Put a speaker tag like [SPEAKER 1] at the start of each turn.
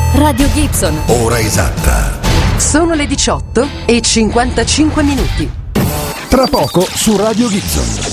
[SPEAKER 1] Radio Gibson.
[SPEAKER 2] Ora esatta.
[SPEAKER 1] Sono le 18:55.
[SPEAKER 2] Tra poco su Radio Gibson.